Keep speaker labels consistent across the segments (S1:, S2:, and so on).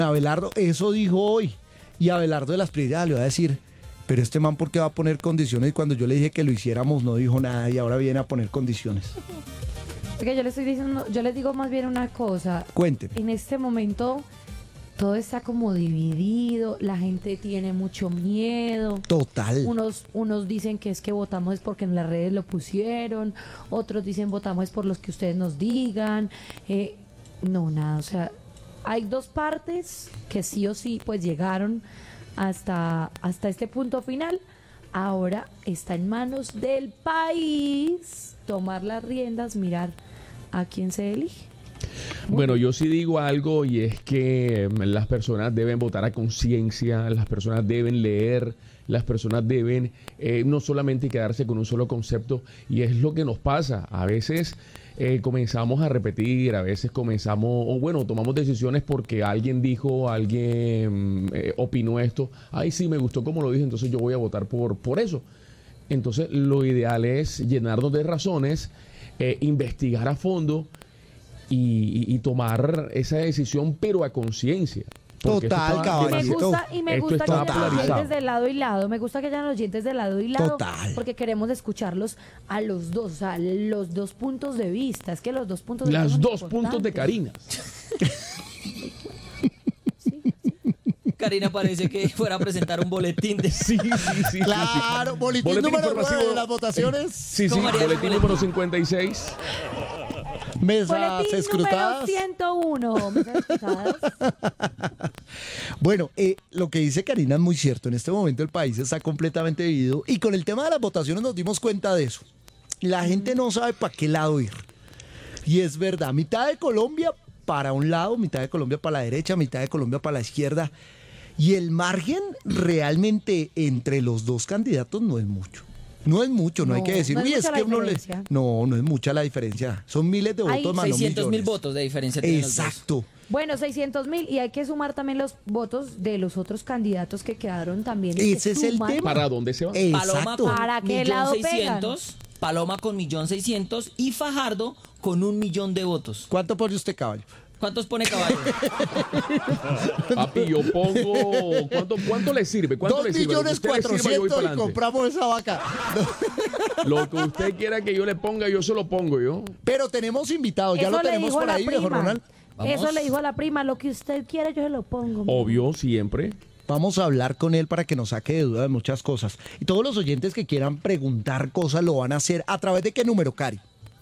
S1: Abelardo, eso dijo hoy. Y Abelardo de las Prioridades le va a decir, pero este man, ¿por qué va a poner condiciones? Y cuando yo le dije que lo hiciéramos, no dijo nada y ahora viene a poner condiciones.
S2: Porque yo le estoy diciendo, yo les digo más bien una cosa.
S1: Cuénteme.
S2: En este momento todo está como dividido, la gente tiene mucho miedo.
S1: Total.
S2: Unos dicen que es que votamos es porque en las redes lo pusieron, otros dicen votamos es por los que ustedes nos digan. No, nada, o sea, hay dos partes que sí o sí pues llegaron hasta este punto final. Ahora está en manos del país tomar las riendas, mirar a quién se elige.
S3: Bueno, yo sí digo algo y es que las personas deben votar a conciencia, las personas deben leer, las personas deben no solamente quedarse con un solo concepto, y es lo que nos pasa. A veces comenzamos a repetir, a veces tomamos decisiones porque alguien dijo, alguien opinó esto, ay sí, me gustó como lo dije, entonces yo voy a votar por eso. Entonces lo ideal es llenarnos de razones, investigar a fondo y tomar esa decisión, pero a conciencia.
S1: Total, caballito.
S2: Me gusta que hayan los oyentes de lado y lado. Me gusta que hayan los oyentes de lado y lado.
S1: Total.
S2: Porque queremos escucharlos a los dos, o sea, los dos puntos de vista. Es que los dos puntos de vista.
S3: Las dos puntos de Karina.
S4: Karina parece que fuera a presentar un boletín de...
S3: Sí.
S1: Claro, boletín número 9 de las votaciones.
S3: Sí, boletín número 56.
S1: Mesas
S2: Boletín
S1: escrutadas.
S2: número 101. Mesas escrutadas.
S1: Bueno, lo que dice Karina es muy cierto. En este momento el país está completamente dividido y con el tema de las votaciones nos dimos cuenta de eso. La gente no sabe para qué lado ir. Y es verdad, mitad de Colombia para un lado, mitad de Colombia para la derecha, mitad de Colombia para la izquierda. Y el margen realmente entre los dos candidatos no es mucho. No es mucho, no hay que decir,
S2: no es
S1: uy, es
S2: mucha
S1: que
S2: la
S1: uno le...
S2: diferencia.
S1: No es mucha la diferencia. Son miles de votos, más no
S4: 600.000
S1: millones.
S4: votos de diferencia tienen los dos.
S1: Exacto.
S2: Bueno, 600.000 y hay que sumar también los votos de los otros candidatos que quedaron también.
S1: Ese es el tema.
S3: ¿Para dónde se va?
S4: Paloma
S1: Exacto.
S4: con
S2: ¿Para qué lado
S4: 1.600.000, Paloma con 1.600.000 y Fajardo con 1.000.000 de votos.
S1: ¿Cuánto pone usted, caballo?
S4: ¿Cuántos pone caballo?
S3: Papi, yo pongo... ¿Cuánto le sirve? ¿Cuánto le sirve? Lo que usted le sirva, yo voy
S1: 2.400.000 y
S3: pa'lante.
S1: compramos esa vaca.
S3: Lo que usted quiera que yo le ponga, yo se lo pongo yo.
S1: Pero tenemos invitados, ya
S2: Eso
S1: lo
S2: le
S1: tenemos
S2: dijo
S1: por
S2: la
S1: ahí, viejo
S2: prima.
S1: Ronald.
S4: Vamos.
S2: Eso le dijo a la prima, lo que usted quiera yo se lo pongo.
S3: Obvio, siempre.
S1: Vamos a hablar con él para que nos saque de duda de muchas cosas. Y todos los oyentes que quieran preguntar cosas lo van a hacer a través de qué número, Cari.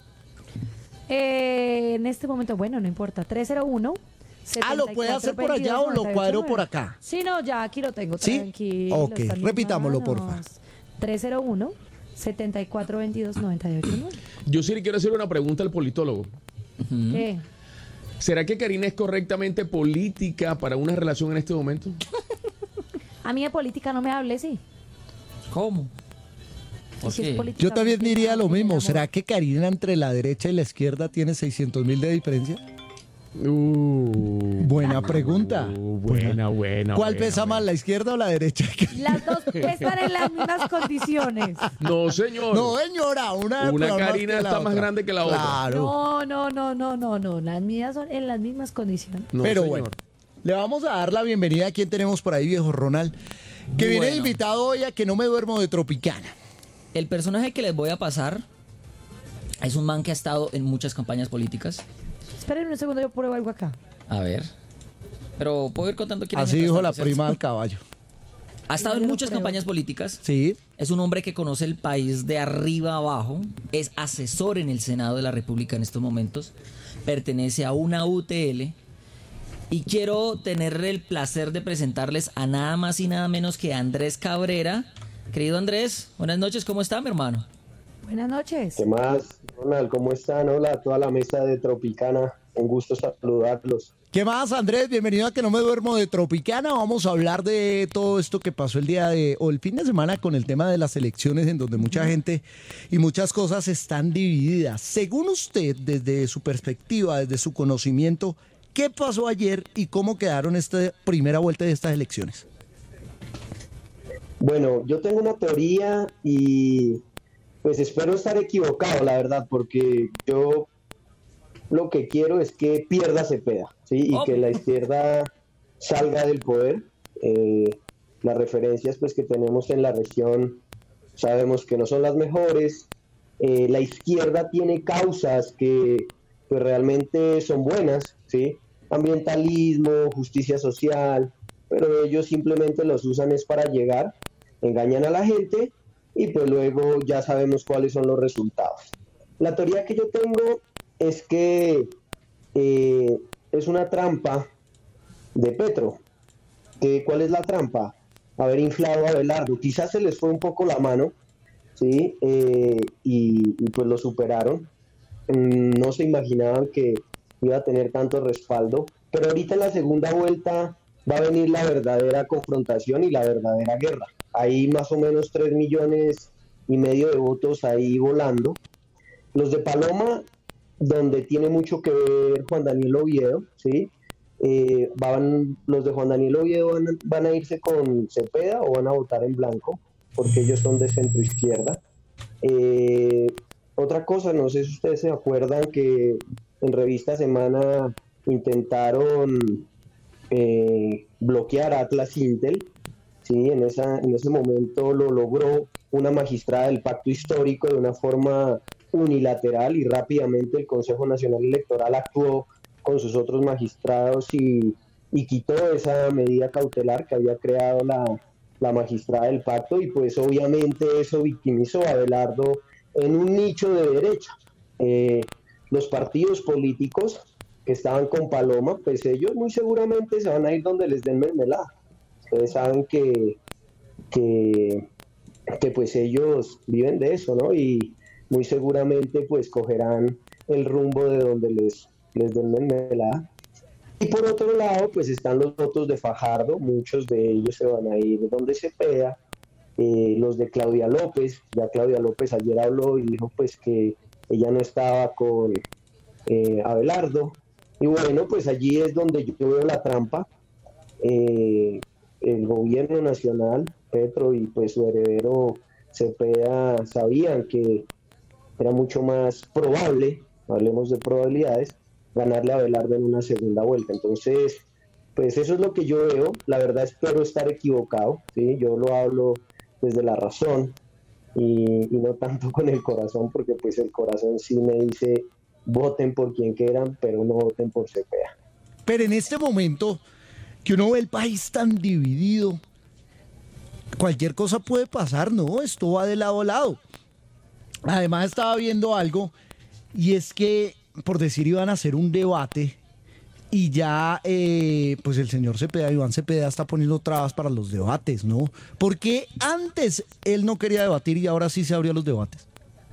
S2: En este momento, bueno, no importa, 301.
S1: ¿Lo puede hacer por allá o lo cuadro por acá?
S2: Sí, no, ya aquí lo tengo,
S1: ¿Sí?
S2: tranquilo.
S1: Ok,
S2: está en mis
S1: repitámoslo,
S2: manos.
S1: porfa.
S2: 301 7422 98.
S3: Yo sí le quiero hacer una pregunta al politólogo.
S2: ¿Qué?
S3: ¿Será que Karina es correctamente política para una relación en este momento?
S2: A mí de política no me hable, sí.
S4: ¿Cómo?
S2: Y si es
S4: Ok.
S2: política,
S1: Yo también
S2: no me
S1: diría lo
S2: hable, mi
S1: mismo.
S2: amor.
S1: ¿Será que Karina entre la derecha y la izquierda tiene 600.000 de diferencia? Buena pregunta.
S3: Buena.
S1: ¿Cuál pesa más, la izquierda o la derecha?
S2: Las dos pesan en las mismas condiciones.
S3: No, señor.
S1: No, señora, una
S3: Una
S1: más
S3: Karina
S1: que la
S3: está más
S1: otra.
S3: grande que la otra.
S1: Claro.
S2: No. Las mías son en las mismas condiciones.
S3: No,
S1: Pero
S3: señor.
S1: bueno, le vamos a dar la bienvenida a quien tenemos por ahí, viejo Ronald, que viene
S4: Bueno.
S1: invitado hoy a Que No Me Duermo de Tropicana.
S4: El personaje que les voy a pasar es un man que ha estado en muchas campañas políticas.
S2: Esperen un segundo, yo pruebo algo acá.
S4: A ver. Pero puedo ir contando quién
S1: Así
S4: es.
S1: dijo la
S4: mientras tanto,
S1: prima
S4: ¿cierto?
S1: del caballo.
S4: Ha estado
S2: Yo
S4: en
S2: lo
S4: muchas
S2: pruebo.
S4: campañas políticas.
S1: Sí.
S4: Es un hombre que conoce el país de arriba a abajo. Es asesor en el Senado de la República en estos momentos. Pertenece a una UTL. Y quiero tener el placer de presentarles a nada más y nada menos que a Andrés Cabrera. Querido Andrés, buenas noches, ¿cómo está, mi hermano?
S2: Buenas noches.
S5: ¿Qué más, Ronald? ¿Cómo están? Hola a toda la mesa de Tropicana. Un gusto saludarlos.
S1: ¿Qué más, Andrés? Bienvenido a Que No Me Duermo de Tropicana. Vamos a hablar de todo esto que pasó el fin de semana con el tema de las elecciones, en donde mucha gente y muchas cosas están divididas. Según usted, desde su perspectiva, desde su conocimiento, ¿qué pasó ayer y cómo quedaron esta primera vuelta de estas elecciones?
S5: Bueno, yo tengo una teoría y pues espero estar equivocado, la verdad, porque yo lo que quiero es que pierda Cepeda, ¿sí? Y
S4: Oh.
S5: que la izquierda salga del poder. Las referencias pues que tenemos en la región sabemos que no son las mejores. La izquierda tiene causas que pues realmente son buenas, ¿sí? Ambientalismo, justicia social, pero ellos simplemente los usan es para llegar, engañan a la gente y pues luego ya sabemos cuáles son los resultados. La teoría que yo tengo es que es una trampa de Petro. ¿Cuál es la trampa? Haber inflado a Abelardo. Quizás se les fue un poco la mano, ¿sí? Y pues lo superaron. No se imaginaban que iba a tener tanto respaldo, pero ahorita en la segunda vuelta va a venir la verdadera confrontación y la verdadera guerra. Hay más o menos 3,5 millones de votos ahí volando. Los de Paloma, donde tiene mucho que ver Juan Daniel Oviedo, ¿sí? Los de Juan Daniel Oviedo van a irse con Cepeda o van a votar en blanco, porque ellos son de centro izquierda. Otra cosa, no sé si ustedes se acuerdan que en Revista Semana intentaron bloquear a Atlas Intel, ¿sí? En ese momento lo logró una magistrada del Pacto Histórico de una forma unilateral y rápidamente el Consejo Nacional Electoral actuó con sus otros magistrados y quitó esa medida cautelar que había creado la magistrada del pacto, y pues obviamente eso victimizó a Abelardo en un nicho de derecha. Los partidos políticos que estaban con Paloma, pues ellos muy seguramente se van a ir donde les den mermelada. Ustedes saben que pues ellos viven de eso, ¿no? Y muy seguramente pues cogerán el rumbo de donde les den mermelada. Y por otro lado, pues están los votos de Fajardo, muchos de ellos se van a ir donde Cepeda, los de Claudia López. Ya Claudia López ayer habló y dijo pues que ella no estaba con Abelardo, y bueno, pues allí es donde yo veo la trampa. El gobierno nacional, Petro y pues su heredero Cepeda sabían que era mucho más probable, hablemos de probabilidades, ganarle a Abelardo en una segunda vuelta. Entonces, pues eso es lo que yo veo. La verdad espero estar equivocado, ¿sí? Yo lo hablo desde la razón y no tanto con el corazón, porque pues el corazón sí me dice voten por quien quieran, pero no voten por Cepeda.
S1: Pero en este momento que uno ve el país tan dividido, cualquier cosa puede pasar, ¿no? Esto va de lado a lado. Además estaba viendo algo, y es que, por decir, iban a hacer un debate y ya pues el señor Cepeda, Iván Cepeda, está poniendo trabas para los debates, ¿no? Porque antes él no quería debatir y ahora sí se abrió los debates.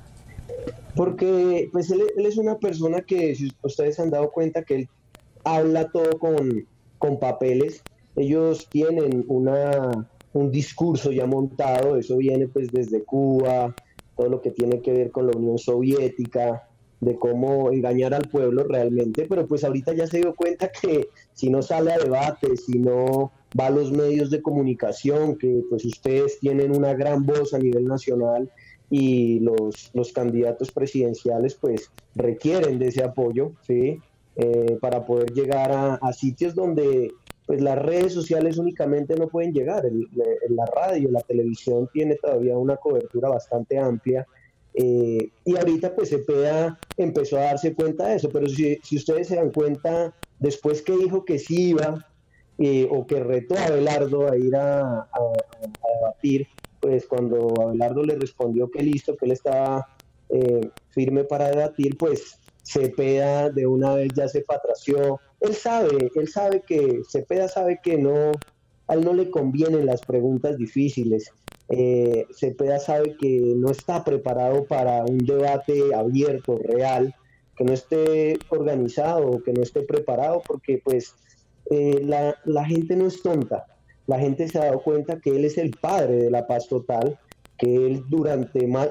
S5: Porque pues él es una persona que, si ustedes se han dado cuenta, que él habla todo con papeles. Ellos tienen un discurso ya montado, eso viene pues desde Cuba, todo lo que tiene que ver con la Unión Soviética, de cómo engañar al pueblo realmente, pero pues ahorita ya se dio cuenta que si no sale a debate, si no va a los medios de comunicación, que pues ustedes tienen una gran voz a nivel nacional y los candidatos presidenciales pues requieren de ese apoyo, ¿sí? Para poder llegar a sitios donde pues las redes sociales únicamente no pueden llegar. La radio, la televisión tiene todavía una cobertura bastante amplia, y ahorita pues Cepeda empezó a darse cuenta de eso, pero si ustedes se dan cuenta, después que dijo que sí iba, o que retó a Abelardo a ir a debatir, pues cuando Abelardo le respondió que listo, que él estaba firme para debatir, pues Cepeda de una vez ya se patració. Él sabe que Cepeda sabe que a él no le convienen las preguntas difíciles. Cepeda sabe que no está preparado para un debate abierto, real, que no esté organizado, que no esté preparado, porque pues la gente no es tonta. La gente se ha dado cuenta que él es el padre de la paz total, que él durante más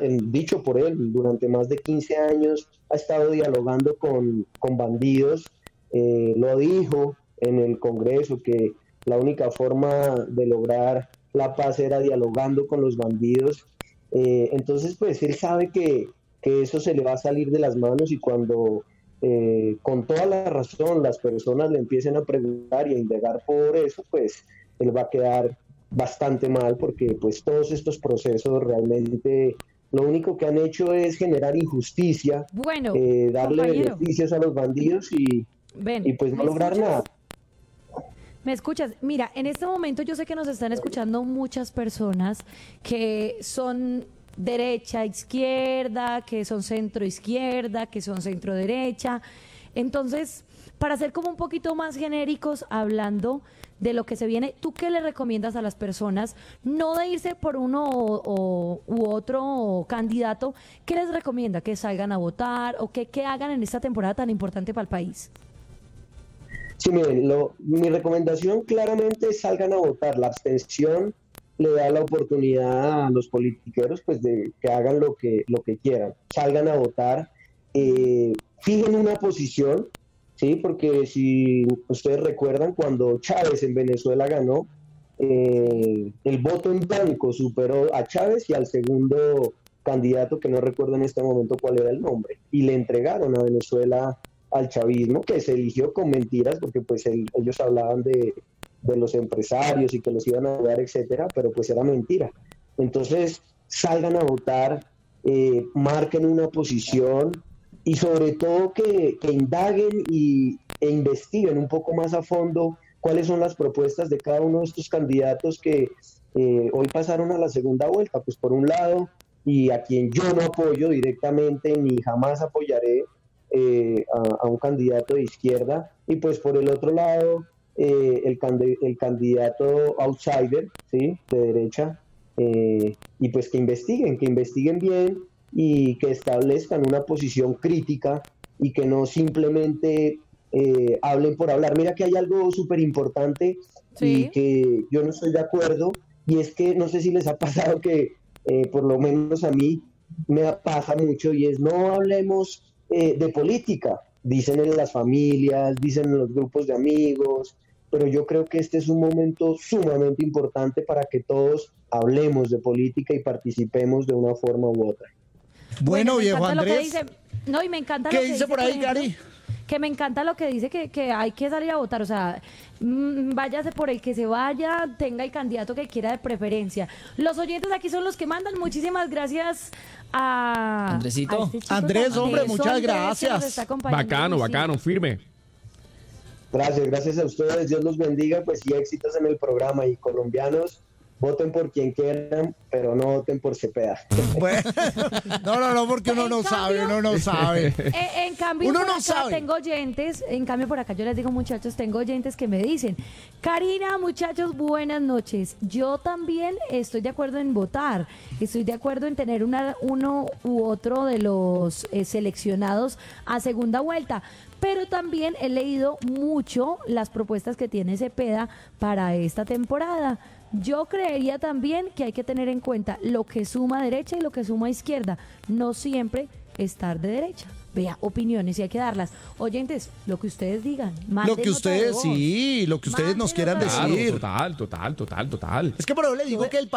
S5: de 15 años ha estado dialogando con bandidos. Lo dijo en el Congreso que la única forma de lograr la paz era dialogando con los bandidos. Entonces pues él sabe que eso se le va a salir de las manos, y cuando con toda la razón las personas le empiecen a preguntar y a indagar por eso, pues él va a quedar bastante mal, porque pues todos estos procesos realmente lo único que han hecho es generar injusticia,
S2: Bueno,
S5: darle
S2: compañero,
S5: beneficios a los bandidos y pues no
S2: ¿me
S5: lograr
S2: escuchas?
S5: nada.
S2: ¿Me escuchas? Mira, en este momento yo sé que nos están escuchando muchas personas que son derecha, izquierda, que son centro izquierda, que son centro derecha. Entonces, para ser como un poquito más genéricos, hablando de lo que se viene, ¿tú qué le recomiendas a las personas? No de irse por uno u otro candidato, ¿qué les recomienda? ¿Que salgan a votar o qué hagan en esta temporada tan importante para el país?
S5: Sí, miren, mi recomendación claramente es salgan a votar. La abstención le da la oportunidad a los politiqueros pues de que hagan lo que quieran. Salgan a votar, fijen una posición, ¿sí? Porque si ustedes recuerdan, cuando Chávez en Venezuela ganó, el voto en blanco superó a Chávez y al segundo candidato, que no recuerdo en este momento cuál era el nombre, y le entregaron a Venezuela al chavismo, que se eligió con mentiras, porque pues ellos hablaban de los empresarios y que los iban a ayudar, etcétera, pero pues era mentira. Entonces, salgan a votar, marquen una posición y sobre todo que indaguen e investiguen un poco más a fondo cuáles son las propuestas de cada uno de estos candidatos que hoy pasaron a la segunda vuelta. Pues por un lado, y a quien yo no apoyo directamente ni jamás apoyaré, a un candidato de izquierda, y pues por el otro lado el candidato outsider, ¿sí? De derecha, y pues que investiguen bien y que establezcan una posición crítica y que no simplemente hablen por hablar. Mira que hay algo súper importante,
S2: Sí.
S5: y que yo no estoy de acuerdo, y es que no sé si les ha pasado que por lo menos a mí me pasa mucho, y es no hablemos de política, dicen en las familias, dicen en los grupos de amigos, pero yo creo que este es un momento sumamente importante para que todos hablemos de política y participemos de una forma u otra.
S1: Bueno,
S2: me
S1: viejo
S2: encanta lo que
S1: Andrés,
S2: dice. No, y me encanta
S1: ¿qué
S2: lo que
S1: dice por ahí,
S2: ejemplo,
S1: Gary?
S2: Que me encanta lo que dice que hay que salir a votar, o sea, váyase por el que se vaya, tenga el candidato que quiera de preferencia. Los oyentes aquí son los que mandan. Muchísimas gracias a
S4: Andresito.
S2: a este chico
S1: Andrés,
S2: tan
S1: hombre,
S2: teso,
S1: muchas
S2: Andrés, que nos
S1: gracias.
S2: está acompañando.
S3: Bacano,
S2: Sí.
S3: bacano, firme.
S5: Gracias a ustedes, Dios los bendiga, pues y éxitos en el programa, y colombianos, voten por quien quieran, pero no voten por Cepeda.
S1: Bueno, no, porque uno no sabe.
S2: En cambio,
S1: Uno
S2: por
S1: no
S2: acá
S1: sabe.
S2: tengo oyentes, en cambio por acá yo les digo, muchachos, tengo oyentes que me dicen, Karina, muchachos, buenas noches. Yo también estoy de acuerdo en votar, estoy de acuerdo en tener uno u otro de los seleccionados a segunda vuelta, pero también he leído mucho las propuestas que tiene Cepeda para esta temporada. Yo creería también que hay que tener en cuenta lo que suma derecha y lo que suma izquierda, no siempre estar de derecha. Vea, opiniones y hay que darlas. Oyentes, lo que ustedes digan.
S1: Lo
S2: manden
S1: que
S2: nota de
S1: ustedes,
S2: voz.
S1: sí, lo que ustedes nos
S2: Manden
S1: quieran
S2: nota de
S1: decir.
S2: voz.
S3: Claro, total.
S1: Es que por eso le digo que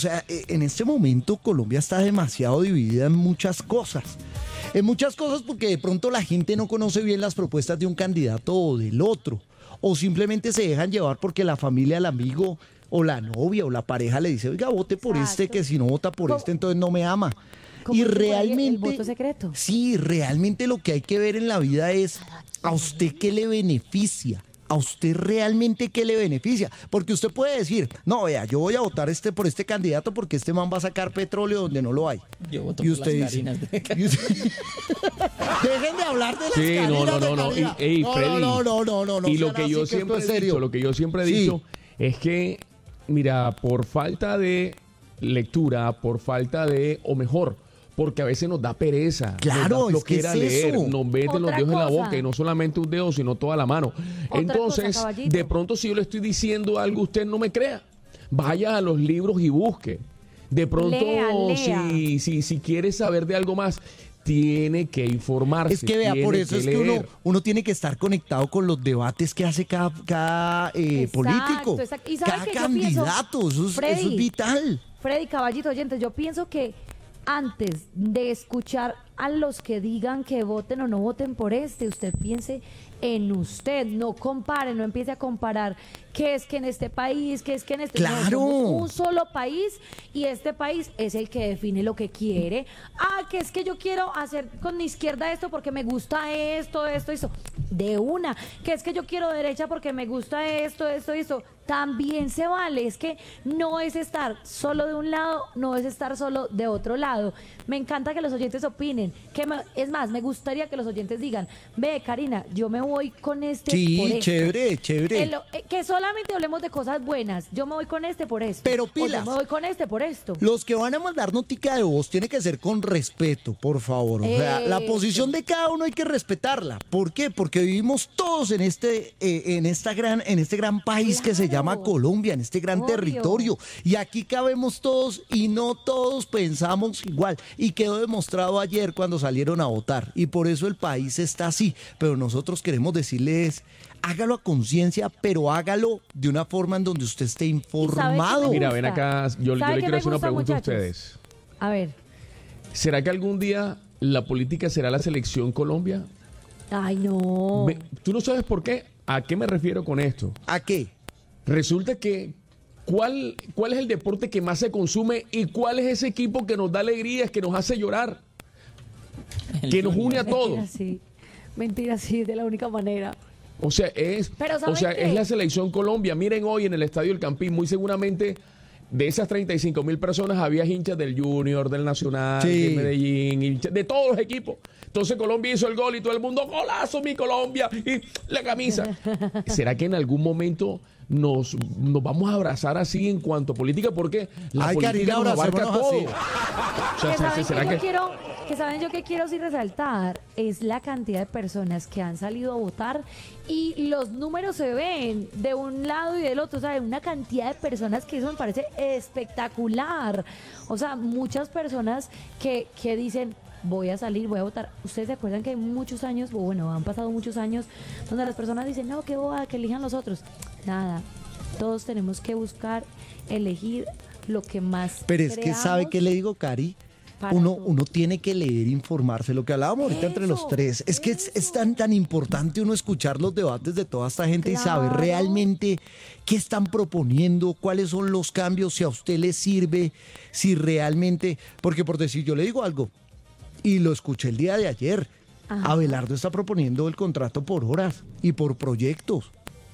S1: en este momento Colombia está demasiado dividida en muchas cosas. En muchas cosas porque de pronto la gente no conoce bien las propuestas de un candidato o del otro. O simplemente se dejan llevar porque la familia, el amigo o la novia o la pareja le dice, oiga, vote por
S2: Exacto.
S1: este, que si no vota por
S2: Co-
S1: este, entonces no me ama.
S2: Como
S1: Y
S2: dicen por ahí,
S1: realmente...
S2: el voto secreto.
S1: Sí, realmente lo que hay que ver en la vida es a usted qué le beneficia. ¿A usted realmente qué le beneficia? Porque usted puede decir, no, vea, yo voy a votar por este candidato porque este man va a sacar petróleo donde no lo hay.
S4: Yo voto
S1: Y
S4: por
S1: usted
S4: las
S1: dice-
S4: Karinas de-
S1: y usted- Dejen de hablar de las
S3: Sí, no.
S1: Karinas de Karina.
S3: Ey,
S1: No,
S3: Freddy.
S1: no.
S3: Y lo
S1: sean
S3: que
S1: así,
S3: yo
S1: esto
S3: siempre
S1: es
S3: he
S1: serio.
S3: dicho, lo que yo siempre he
S1: Sí.
S3: dicho es que, mira, por falta de lectura, por falta de, o mejor, porque a veces nos da pereza,
S1: Claro,
S3: nos da
S1: es que
S3: flojera
S1: es
S3: leer,
S1: eso.
S3: nos meten los
S2: Otra
S3: dedos en la
S2: cosa.
S3: boca y no solamente un dedo, sino toda la mano.
S2: Otra
S3: Entonces,
S2: cosa, caballito.
S3: de pronto si yo le estoy diciendo algo, usted no me crea. Vaya a los libros y busque. De pronto,
S2: Lea.
S3: si quiere saber de algo más, tiene que informarse.
S1: Es que vea,
S3: tiene
S1: por eso es que
S3: leer.
S1: uno tiene que estar conectado con los debates que hace cada político,
S2: exacto. ¿Y sabe
S1: cada
S2: qué yo pienso?
S1: candidato. Eso es
S2: Freddy.
S1: vital.
S2: Freddy, caballito oyentes, yo pienso que antes de escuchar a los que digan que voten o no voten por usted piense en usted, no compare, no empiece a comparar qué es que en este país, qué es que en este...
S1: ¡Claro!
S2: No, somos un solo país y este país es el que define lo que quiere. Que es que yo quiero hacer con mi izquierda esto porque me gusta esto. De una. Que es que yo quiero derecha porque me gusta esto. También se vale. Es que no es estar solo de un lado, no es estar solo de otro lado. Me encanta que los oyentes opinen. Es más, me gustaría que los oyentes digan, ve, Karina, yo me voy con este por
S1: Sí,
S2: esto.
S1: chévere.
S2: Que solamente hablemos de cosas buenas. Yo me voy con este por esto.
S1: Pero
S2: O
S1: pilas.
S2: yo me voy con este por esto.
S1: Los que van a mandar notica de voz tiene que ser con respeto, por favor. O sea, la posición de cada uno hay que respetarla. ¿Por qué? Porque vivimos todos en este gran país que se
S2: Claro.
S1: llama Colombia, en este gran
S2: Obvio.
S1: territorio. Y aquí cabemos todos y no todos pensamos igual. Y quedó demostrado ayer cuando salieron a votar. Y por eso el país está así. Pero nosotros queremos decirles, hágalo a conciencia, pero hágalo de una forma en donde usted esté informado.
S2: me
S3: Mira,
S2: gusta?
S3: ven acá, yo
S2: ¿Sabe
S3: le
S2: qué
S3: quiero
S2: me
S3: hacer una
S2: gusta,
S3: pregunta
S2: muchachos?
S3: a ustedes.
S2: A ver.
S3: ¿Será que algún día la política será la selección Colombia?
S2: Ay, no.
S3: ¿Tú no sabes por qué? ¿A qué me refiero con esto?
S1: ¿A qué?
S3: Resulta que ¿cuál es el deporte que más se consume y cuál es ese equipo que nos da alegrías, que nos hace llorar, que nos une a todos?
S2: Mentira, sí, de la única manera.
S3: O sea,
S2: Pero ¿saben qué?
S3: es la selección Colombia. Miren hoy en el Estadio El Campín, muy seguramente de esas 35,000 personas había hinchas del Junior, del Nacional,
S1: Sí.
S3: de Medellín, hinchas de todos los equipos. Entonces Colombia hizo el gol y todo el mundo, golazo mi Colombia, y la camisa. ¿Será que en algún momento nos vamos a abrazar así en cuanto a política? Porque la política
S1: Karina,
S3: nos abarca
S1: abracémonos
S3: todo.
S1: así.
S3: O sea, ¿será
S2: ¿Saben yo qué quiero sí resaltar? Es la cantidad de personas que han salido a votar y los números se ven de un lado y del otro. O sea, una cantidad de personas que eso me parece espectacular. O sea, muchas personas que dicen, voy a salir, voy a votar. Ustedes se acuerdan que hay muchos años, bueno, han pasado muchos años donde las personas dicen, no, qué boba, que elijan los otros. Nada, todos tenemos que buscar, elegir lo que más
S1: Pero es que
S2: creamos.
S1: ¿sabe qué le digo, Cari?
S2: Para
S1: Uno
S2: todo.
S1: tiene que leer, informarse, lo que hablábamos ahorita entre los tres. Es que es tan importante uno escuchar los debates de toda esta gente y saber
S2: Claro.
S1: realmente qué están proponiendo, cuáles son los cambios, si a usted le sirve, si realmente... Porque por decir, yo le digo algo, y lo escuché el día de ayer,
S2: Ajá.
S1: Abelardo está proponiendo el contrato por horas y por proyectos.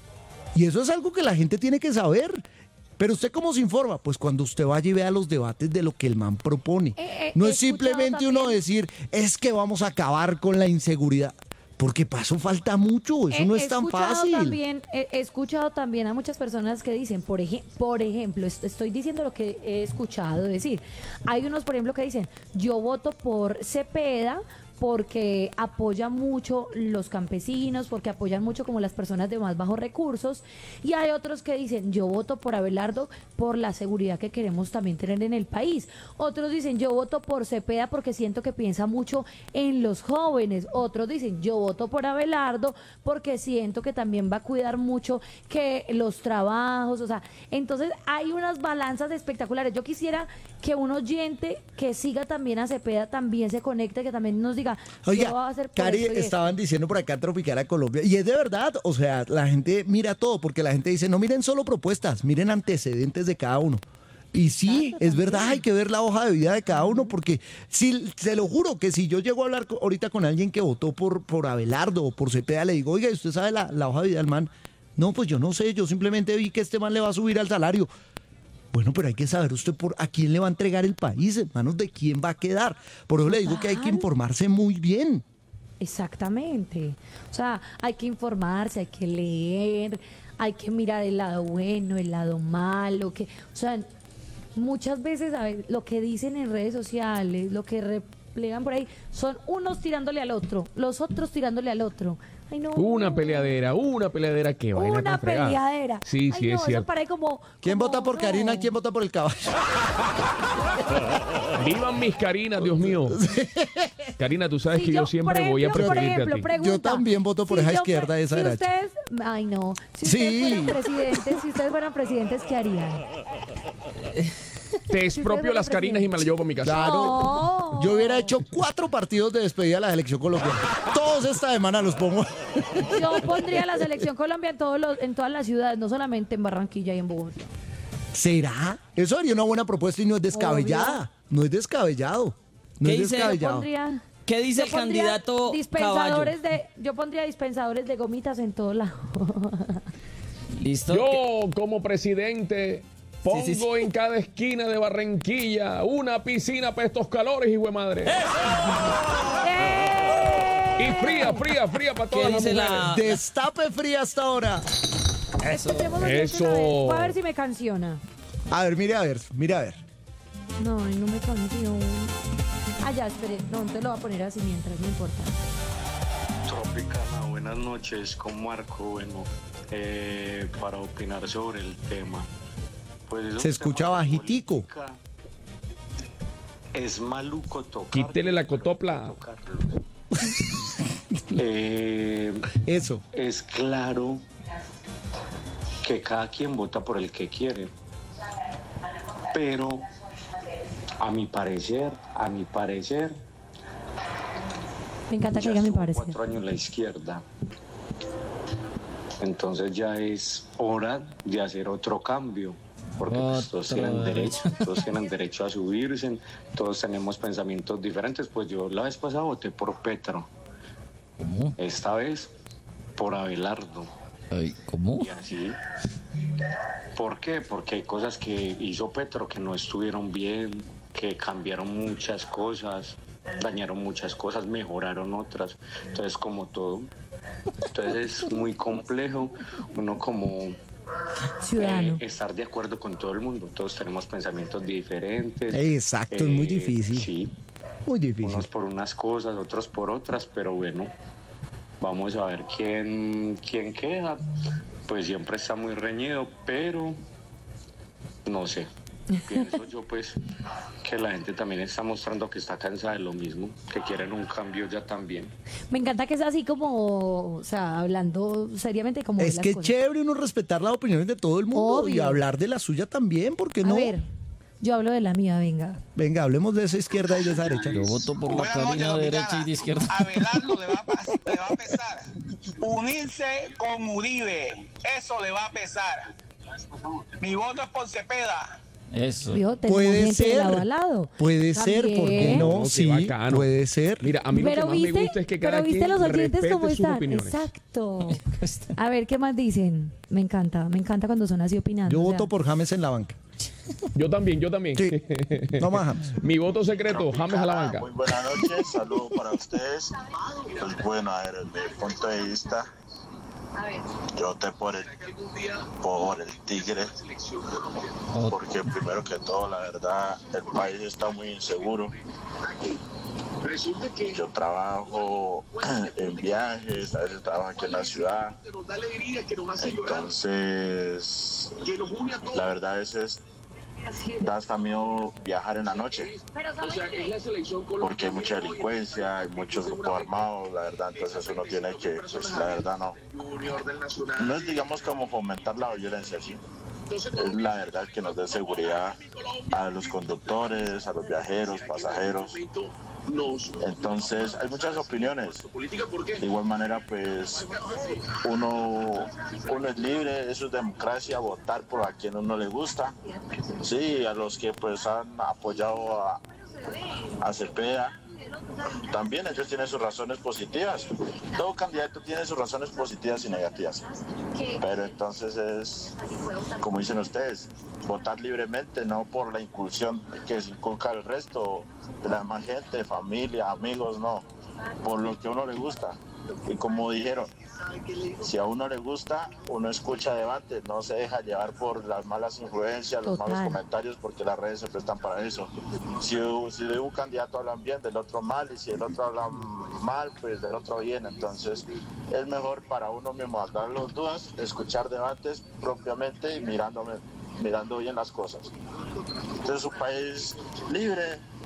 S1: Y eso es algo que la gente tiene que saber. Pero usted cómo se informa, pues cuando usted vaya y vea los debates de lo que el man propone. No
S2: he
S1: es simplemente
S2: escuchado
S1: uno
S2: también-
S1: decir, es que vamos a acabar con la inseguridad. Porque para eso falta mucho, eso no es tan fácil.
S2: He escuchado también a muchas personas que dicen, por ejemplo, estoy diciendo lo que he escuchado decir. Hay unos, por ejemplo, que dicen, yo voto por Cepeda porque apoya mucho los campesinos, porque apoyan mucho como las personas de más bajos recursos, y hay otros que dicen, yo voto por Abelardo por la seguridad que queremos también tener en el país. Otros dicen, yo voto por Cepeda porque siento que piensa mucho en los jóvenes. Otros dicen, yo voto por Abelardo porque siento que también va a cuidar mucho que los trabajos, o sea, entonces hay unas balanzas espectaculares. Yo quisiera que un oyente que siga también a Cepeda también se conecte, que también nos diga, yo voy a
S1: Oiga,
S2: hacer por
S1: Cari,
S2: esto y esto.
S1: estaban diciendo por acá Tropical a Colombia, y es de verdad, o sea, la gente mira todo, porque la gente dice, no miren solo propuestas, miren antecedentes de cada uno. Y sí,
S2: Exacto,
S1: es verdad,
S2: también.
S1: hay que ver la hoja de vida de cada uno, porque si, se lo juro que si yo llego a hablar ahorita con alguien que votó por Abelardo o por Cepeda, le digo, oiga, ¿y usted sabe la hoja de vida del man? No, pues yo no sé, yo simplemente vi que este man le va a subir al salario. Bueno, pero hay que saber usted a quién le va a entregar el país, en manos de quién va a quedar. Por eso le digo que hay que
S2: Total.
S1: informarse muy bien.
S2: Exactamente. O sea, hay que informarse, hay que leer, hay que mirar el lado bueno, el lado malo, o sea, muchas veces lo que dicen en redes sociales, lo que replegan por ahí, son unos tirándole al otro, los otros tirándole al otro. Ay, no.
S3: Una peleadera que vaina
S2: Una
S3: tan fregada.
S2: peleadera.
S3: Sí,
S2: Ay,
S3: sí,
S2: no,
S3: es
S2: eso
S3: cierto.
S2: para ahí como...
S1: ¿Quién
S2: como,
S1: vota por Karina?
S2: no.
S1: ¿Quién vota por el caballo?
S3: Vivan mis Carinas, Dios mío. Karina, tú sabes
S2: Si
S3: que yo siempre
S2: por
S3: voy a
S2: ejemplo,
S3: preferirte a ti.
S2: pregunta,
S1: Yo también voto por esa
S2: yo
S1: izquierda y esa
S2: si
S1: derecha.
S2: ustedes, ay no, si
S1: Sí.
S2: ustedes fueran presidentes, ¿qué harían?
S3: Te
S2: Si
S3: expropio
S2: ustedes
S3: las
S2: fueran
S3: Karinas y me las llevo para mi casa.
S1: Claro.
S2: No.
S1: Yo hubiera hecho 4 partidos de despedida a la selección colombiana. Todos esta semana los pongo.
S2: Yo pondría la selección Colombia en todas las ciudades, no solamente en Barranquilla y en Bogotá.
S1: ¿Será? Eso sería una buena propuesta y no es descabellada. No es descabellado. No
S4: ¿Qué
S1: es
S4: dice?
S2: Yo
S1: descabellado.
S2: pondría,
S4: ¿Qué dice
S2: yo
S4: el
S2: pondría
S4: candidato
S2: dispensadores
S4: Caballo?
S2: yo pondría dispensadores de gomitas en todo lado.
S4: ¿Listo?
S3: Yo, como presidente, pongo
S4: Sí, sí, sí.
S3: en cada esquina de Barranquilla una piscina para estos calores, hijo de madre. Y fría para
S4: ¿Qué
S3: todas las
S4: dice
S3: mujeres.
S4: la-
S1: Destape fría hasta ahora.
S2: Escuchemos a
S3: Eso.
S2: una vez. Voy a ver si me canciona.
S1: A ver, mire a ver, mire a ver.
S2: No, no me cancionó. Ah, ya, espere. No, entonces lo voy a poner así mientras, no importa.
S6: Tropicana, buenas noches con Marco. Bueno, para opinar sobre el tema. Pues es un
S1: Se escucha
S6: tema de
S1: bajitico.
S6: política. Es maluco tocar.
S3: Quítele la cotopla.
S1: Eso.
S6: Es claro que cada quien vota por el que quiere. Pero a mi parecer,
S2: Me encanta que
S6: ya
S2: diga mi
S6: estuvo
S2: parecer.
S6: 4 años en la izquierda. Entonces ya es hora de hacer otro cambio. Porque pues, todos tienen derecho a subirse, todos tenemos pensamientos diferentes. Pues yo la vez pasada voté por Petro.
S4: ¿Cómo?
S6: Esta vez por Abelardo.
S4: Ay, ¿cómo?
S6: Y así. ¿Por qué? Porque hay cosas que hizo Petro que no estuvieron bien, que cambiaron muchas cosas, dañaron muchas cosas, mejoraron otras. Entonces, como todo. Entonces es muy complejo uno como
S2: Ciudadano.
S6: estar de acuerdo con todo el mundo. Todos tenemos pensamientos diferentes.
S1: Exacto, es muy difícil.
S6: Sí,
S1: Muy difícil.
S6: unos por unas cosas, otros por otras, pero bueno, vamos a ver quién queda. Pues siempre está muy reñido, pero no sé. Pienso yo pues que la gente también está mostrando que está cansada de lo mismo, que quieren un cambio ya también.
S2: Me encanta que es así como, o sea, hablando seriamente como de
S1: Es
S2: las
S1: que es
S2: cosas.
S1: chévere uno respetar las opiniones de todo el mundo y
S2: Obvio.
S1: hablar de la suya también, ¿por qué
S2: A
S1: no?
S2: ver, yo hablo de la mía, venga.
S1: Venga, hablemos de esa izquierda y de esa derecha.
S4: Yo voto por la
S7: Buenas noches,
S4: Karina de derecha
S7: Dominicana.
S4: y de izquierda.
S7: A Abelardo le va a pesar. Unirse con Uribe, eso le va a pesar. Mi voto es por Cepeda.
S4: Eso.
S2: Vio, tenemos
S1: Puede
S2: gente de
S1: ser,
S2: lado a lado.
S1: puede ser, ¿por qué
S2: También.
S1: no?
S3: qué
S1: Sí,
S3: bacano.
S1: puede ser.
S3: Mira, a mí lo que
S2: Pero
S3: más me
S2: viste,
S3: gusta es que cada
S2: pero viste
S3: quien
S2: los oyentes
S3: respete
S2: cómo
S3: sus
S2: están.
S3: opiniones.
S2: Exacto. A ver, ¿qué más dicen? Me encanta cuando son así opinando.
S1: Yo
S2: o sea,
S1: voto por James en la banca.
S3: Yo también.
S1: Sí, no más James.
S3: Mi voto secreto, James a la banca.
S8: Muy buenas noches, saludos para ustedes. Pues bueno, a ver, desde mi punto de vista, yo voté por el Tigre, porque primero que todo, la verdad, el país está muy inseguro. Yo trabajo en viajes, a veces trabajo aquí en la ciudad. Entonces, la verdad a veces da hasta miedo viajar en la noche, porque hay mucha delincuencia, hay muchos grupos armados, la verdad, entonces uno tiene que, pues la verdad no es digamos como fomentar la violencia, ¿sí? Es la verdad que nos dé seguridad a los conductores, a los viajeros, pasajeros. Entonces hay muchas opiniones. De igual manera, pues uno es libre, eso es democracia, votar por a quien uno le gusta. Sí, a los que pues han apoyado a Cepeda. También ellos tienen sus razones positivas. Todo candidato tiene sus razones positivas y negativas. Pero entonces es, como dicen ustedes, votar libremente, no por la incursión que se inculca el resto de la demás gente, familia, amigos, no. Por lo que a uno le gusta. Y como dijeron, si a uno le gusta, uno escucha debate, no se deja llevar por las malas influencias, los malos comentarios, porque las redes se prestan para eso. Si de un candidato hablan bien, del otro mal, y si el otro habla mal, pues del otro bien. Entonces es mejor para uno mismo aclarar las dudas, escuchar debates propiamente y mirando bien las cosas. Entonces es un país libre,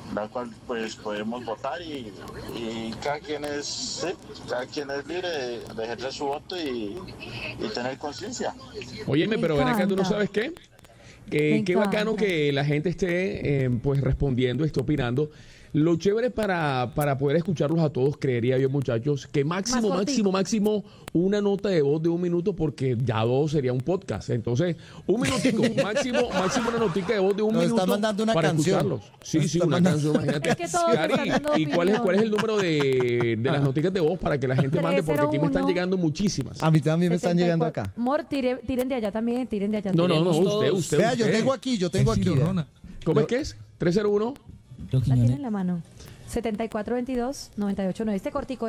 S8: la cual pues podemos votar y cada quien es libre de ejercer su voto y tener conciencia.
S3: Óyeme, pero ven acá, ¿tú no sabes qué? Qué bacano que la gente esté pues respondiendo, esté opinando. Lo chévere para poder escucharlos a todos, creería yo, muchachos, que máximo una nota de voz de 1 minuto, porque ya 2 sería un podcast. Entonces, 1 minutico, máximo una notica de voz de 1 minuto.
S1: Nos está mandando una
S3: para
S1: canción.
S3: Escucharlos. Sí, una canción, imagínate.
S2: Es que todos
S3: Cari,
S2: están dando
S3: ¿y cuál es
S2: opinión.
S3: el número de las noticas de voz para que la gente mande? Porque aquí me están
S2: 301.
S3: llegando muchísimas.
S1: A mí también me están llegando acá.
S2: Mor, tiren de allá también, tiren de allá.
S3: No,
S2: también.
S3: usted.
S1: Vea, yo tengo aquí.
S3: ¿Cómo es que es? 301.
S2: La tiene en la mano. 7422-989. Este cortico.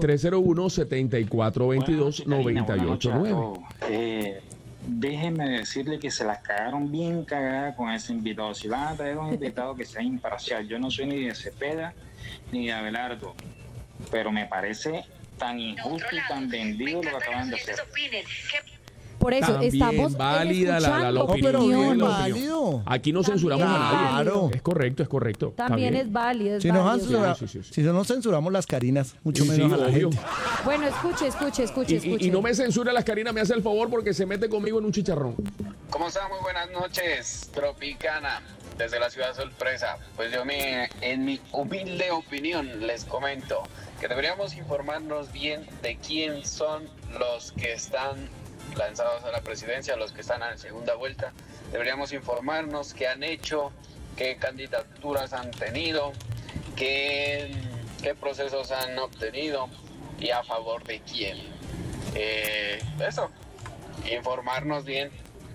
S3: 301-7422-989.
S9: Déjeme decirle que se la cagaron bien cagada con ese invitado. Si van a traer un invitado que sea imparcial, yo no soy ni de Cepeda ni de Abelardo, pero me parece tan injusto y tan vendido lo que acaban de hacer.
S2: Por eso
S3: También
S2: estamos
S3: válida la
S2: escuchando
S3: opinión.
S1: pero bien
S2: opiniones.
S1: válido.
S3: Aquí no
S2: También
S3: censuramos a nadie.
S1: válido.
S3: Es correcto.
S2: También es válido.
S1: Si no
S2: válido.
S3: Sí.
S1: no censuramos las Carinas, mucho
S3: Sí,
S1: menos a la
S3: obvio.
S1: gente.
S2: Bueno, escuche.
S3: Y no me censura las Carinas, me hace el favor porque se mete conmigo en un chicharrón.
S10: ¿Cómo están? Muy buenas noches, Tropicana, desde la ciudad sorpresa. Pues en mi humilde opinión les comento que deberíamos informarnos bien de quién son los que están lanzados a la presidencia, los que están en segunda vuelta. Deberíamos informarnos qué han hecho, qué candidaturas han tenido, qué procesos han obtenido y a favor de quién. Eso, informarnos bien.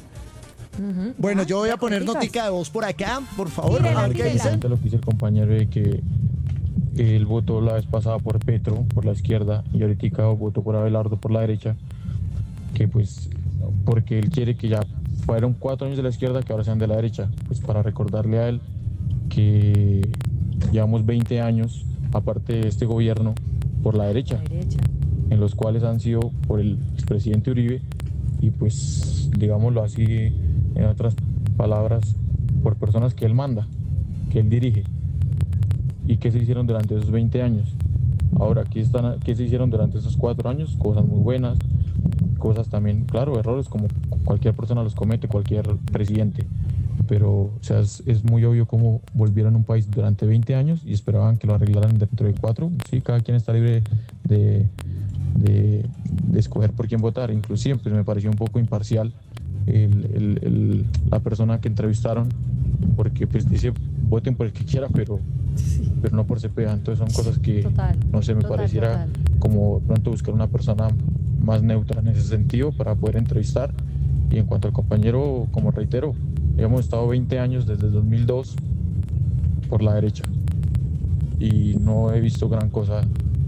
S1: Bueno, yo voy a poner notica de voz por acá, por favor,
S2: Tírela,
S1: a ver qué
S2: tírela.
S1: dicen.
S11: Lo que dice el compañero de que él votó la vez pasada por Petro, por la izquierda, y ahorita votó por Abelardo, por la derecha, que pues porque él quiere que ya fueron 4 años de la izquierda, que ahora sean de la derecha, pues para recordarle a él que llevamos 20 años, aparte de este gobierno, por la derecha, en los cuales han sido por el expresidente Uribe y pues digámoslo así, en otras palabras, por personas que él manda, que él dirige. ¿Y qué se hicieron durante esos 20 años? Ahora, ¿qué se hicieron durante esos 4 años? Cosas muy buenas, cosas también, claro, errores como cualquier persona los comete, cualquier presidente. Pero, o sea, es muy obvio cómo volvieron un país durante 20 años y esperaban que lo arreglaran dentro de 4. Sí, cada quien está libre de escoger por quién votar. Inclusive, pues me pareció un poco imparcial la persona que entrevistaron, porque pues dice, voten por el que quiera, pero no por Cepeda. Entonces son cosas que, no sé, me pareciera como de pronto buscar una persona más neutra en ese sentido para poder entrevistar. Y en cuanto al compañero, como reitero, hemos estado 20 años desde el 2002 por la derecha y no he visto gran cosa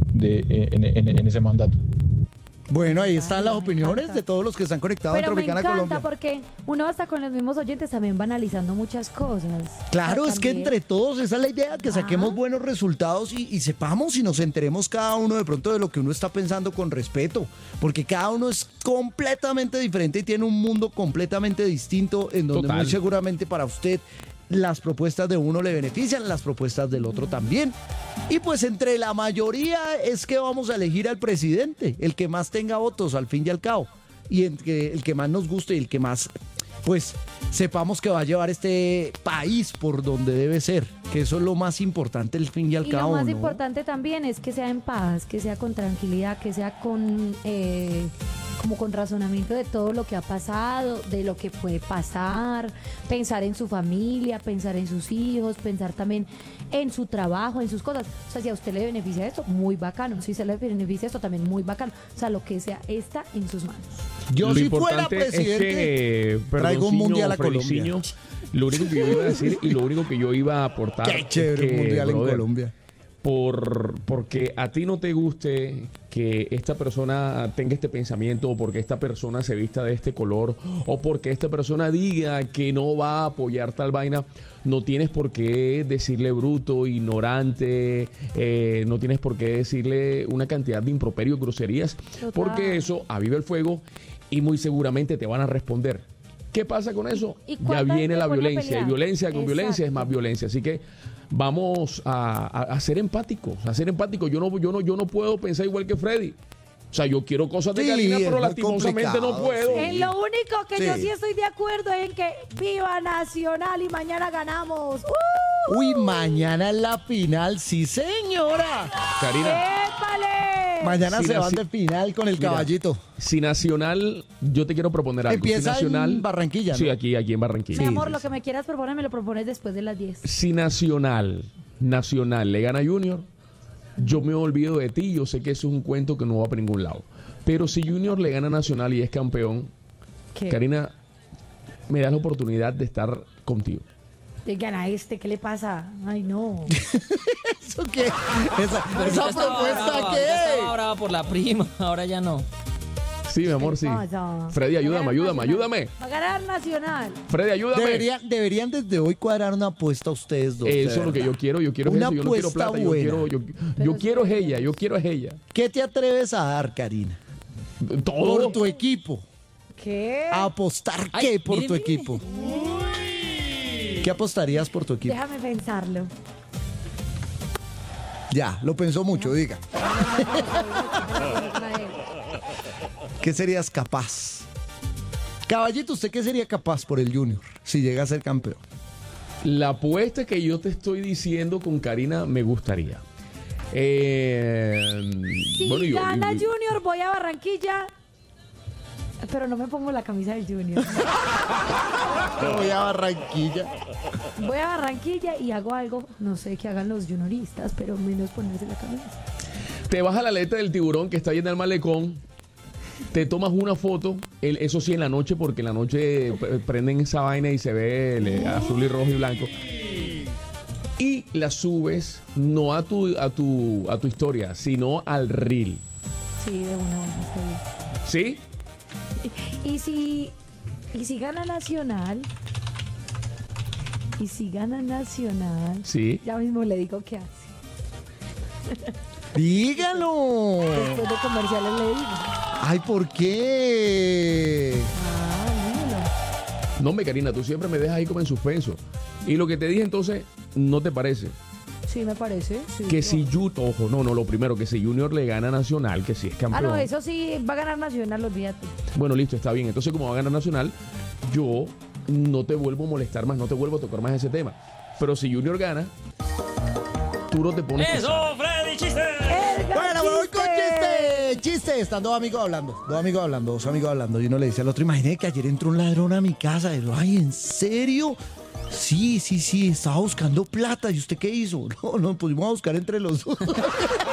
S11: en ese mandato.
S1: Bueno, ahí están las opiniones de todos los que están conectados
S2: Pero
S1: en
S2: me
S1: Tropicana
S2: encanta
S1: Colombia.
S2: porque uno hasta con los mismos oyentes también va analizando muchas cosas.
S1: Claro, es que
S2: También.
S1: entre todos esa es la idea, que saquemos buenos resultados y sepamos y nos enteremos cada uno de pronto de lo que uno está pensando con respeto, porque cada uno es completamente diferente y tiene un mundo completamente distinto en donde
S3: Total.
S1: muy seguramente para usted las propuestas de uno le benefician, las propuestas del otro también. Y pues entre la mayoría es que vamos a elegir al presidente, el que más tenga votos al fin y al cabo, y el que más nos guste y el que más, pues, sepamos que va a llevar este país por donde debe ser, que eso es lo más importante al fin y al
S2: Y
S1: cabo.
S2: lo más
S1: ¿no?
S2: importante también es que sea en paz, que sea con tranquilidad, que sea con como con razonamiento de todo lo que ha pasado, de lo que puede pasar, pensar en su familia, pensar en sus hijos, pensar también en su trabajo, en sus cosas. O sea, si a usted le beneficia esto, muy bacano. Si se le beneficia esto, también muy bacano. O sea, lo que sea está en sus manos.
S1: Yo
S3: Lo
S1: si fuera
S3: importante
S1: presidente,
S3: es que,
S1: traigo un mundial a Colombia.
S3: Frediciño, lo único que yo iba a decir y lo único que yo iba a aportar
S1: Qué chévere
S3: es
S1: un
S3: que,
S1: mundial en
S3: brother,
S1: Colombia.
S3: porque a ti no te guste que esta persona tenga este pensamiento, o porque esta persona se vista de este color, o porque esta persona diga que no va a apoyar tal vaina, no tienes por qué decirle bruto, ignorante, no tienes por qué decirle una cantidad de improperios, groserías,
S2: Total.
S3: porque eso aviva el fuego y muy seguramente te van a responder. ¿Qué pasa con eso?
S2: ¿Y
S3: Ya
S2: cuándo
S3: viene la
S2: se pone a
S3: violencia. Y
S2: pelear?
S3: violencia con violencia es
S2: Exacto.
S3: más violencia. Así que vamos a ser empáticos. A ser empáticos. Yo no puedo pensar igual que Freddy. O sea, yo quiero cosas de
S1: Sí,
S3: Karina,
S1: es
S3: pero
S1: muy
S3: lastimosamente no
S1: complicado,
S3: puedo.
S1: sí.
S2: En lo único que
S1: Sí.
S2: yo sí estoy de acuerdo es en que viva Nacional y mañana ganamos.
S1: Uy, mañana es la final, sí señora.
S3: Karina,
S2: ¡Épale!
S1: Mañana
S3: Sí,
S1: se van
S3: sí.
S1: de final con el
S3: Mira,
S1: caballito.
S3: si Nacional, yo te quiero proponer algo.
S1: Empieza
S3: si Nacional,
S1: en Barranquilla,
S3: Sí,
S1: ¿no?
S3: aquí en Barranquilla.
S2: Mi amor, lo que me quieras proponer me lo propones después de las 10.
S3: Si Nacional le gana a Junior, yo me olvido de ti. Yo sé que eso es un cuento que no va para ningún lado. Pero si Junior le gana a Nacional y es campeón,
S2: ¿Qué?
S3: Karina, me das la oportunidad de estar contigo.
S2: Gana ¿qué le pasa? Ay, no.
S1: ¿Eso qué? ¿Esa
S4: Ahorita estaba
S1: propuesta
S4: brava, ahorita
S1: qué?
S4: estaba brava por la prima, ahora ya no.
S3: Sí, mi amor, sí.
S2: pasa?
S3: Freddy, ayúdame.
S2: Va a ganar Nacional.
S3: Freddy, ayúdame.
S1: Deberían desde hoy cuadrar una apuesta a ustedes dos. de
S3: Eso es lo que
S1: verdad.
S3: yo quiero. Yo quiero
S1: Una
S3: eso. Yo no quiero
S1: apuesta
S3: plata.
S1: buena.
S3: Yo quiero es ella. Yo quiero es ella.
S1: ¿Qué te atreves a dar, Karina?
S3: Todo.
S1: Por tu equipo.
S2: ¿Qué?
S1: ¿A apostar
S4: Ay,
S1: qué por
S4: mire,
S1: tu
S4: mire.
S1: equipo? ¿Qué apostarías por tu equipo?
S2: Déjame pensarlo.
S1: Ya, lo pensó mucho, diga. ¿Qué serías capaz? Caballito, ¿usted qué sería capaz por el Junior si llega a ser campeón?
S3: La apuesta que yo te estoy diciendo con Karina me gustaría.
S2: Si
S3: Bueno,
S2: gana Junior, voy a Barranquilla. Pero no me pongo la camisa del Junior.
S1: Voy a Barranquilla.
S2: Voy a Barranquilla y hago algo, no sé qué hagan los junioristas, pero menos ponerse la camisa.
S3: te vas a la aleta del tiburón que está ahí en el malecón, te tomas una foto, eso sí en la noche, porque en la noche prenden esa vaina y se ve el azul y rojo y blanco. Y la subes no a tu historia, sino al reel.
S2: Sí, de una está bien.
S3: ¿Sí?
S2: Y si gana Nacional,
S3: Sí.
S2: ya mismo le digo qué hace.
S1: Dígalo.
S2: Después de comerciales le digo.
S1: Ay, ¿por qué?
S3: No, Karina, tú siempre me dejas ahí como en suspenso. Y lo que te dije entonces, ¿no te parece?
S2: Sí, me parece. Sí,
S3: Que si ojo, no, lo primero, que si Junior le gana a Nacional, que si es campeón.
S2: no, eso sí, va a ganar Nacional, olvídate.
S3: Bueno, listo, está bien. Entonces, como va a ganar Nacional, yo no te vuelvo a molestar más, no te vuelvo a tocar más ese tema. Pero si Junior gana, tú no te pones...
S4: ¡Eso, Freddy, chiste!
S1: Bueno, voy con chiste. Chiste. Están dos amigos hablando. Y uno le dice al otro, imaginé que ayer entró un ladrón a mi casa. Y yo, ay, ¿en serio? Sí, estaba buscando plata. ¿Y usted qué hizo? No, nos pusimos a buscar entre los dos.